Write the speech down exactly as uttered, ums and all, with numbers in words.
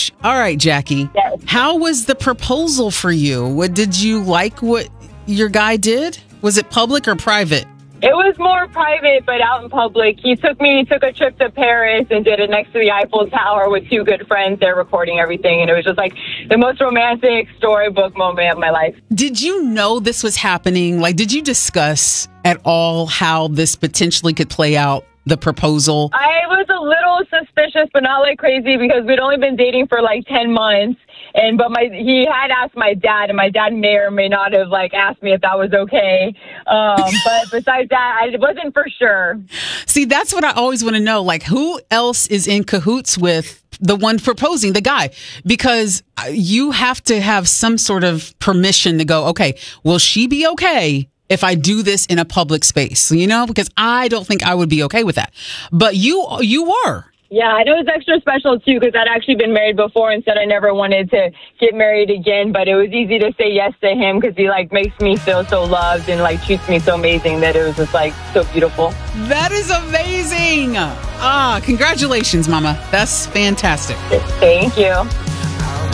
gosh. All right, Jackie. Yes. How was the proposal for you? What did you like what your guy did? Was it public or private? It was more private, but out in public. He took me, took a trip to Paris and did it next to the Eiffel Tower with two good friends. They're recording everything. And it was just like the most romantic storybook moment of my life. Did you know this was happening? Like, did you discuss at all how this potentially could play out, the proposal? I was a little suspicious, but not like crazy because we'd only been dating for like ten months. And but my he had asked my dad, and my dad may or may not have like asked me if that was okay. Um, but besides that, I wasn't for sure. See, that's what I always want to know. Like, who else is in cahoots with the one proposing, the guy? Because you have to have some sort of permission to go, okay, will she be okay if I do this in a public space? You know, because I don't think I would be okay with that. But you, you were. Yeah, and it was extra special, too, because I'd actually been married before and said I never wanted to get married again. But it was easy to say yes to him because he, like, makes me feel so loved and, like, treats me so amazing that it was just, like, so beautiful. That is amazing. Ah, congratulations, Mama. That's fantastic. Thank you.